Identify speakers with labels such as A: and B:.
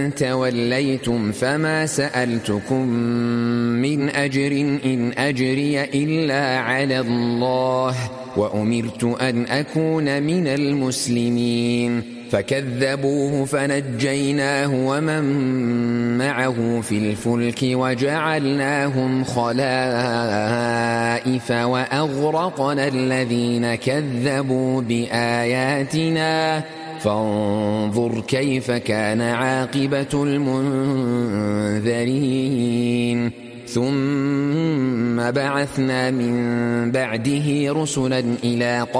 A: توليتم فما سألتكم من أجر إن أجري إلا على الله وأمرت أن أكون من المسلمين فكذبوه فنجيناه ومن معه في الفلك وجعلناهم خلائف وأغرقنا الذين كذبوا بآياتنا فانظر كيف كان عاقبة المنذرين ثم بعثنا من بعده رسلا إلى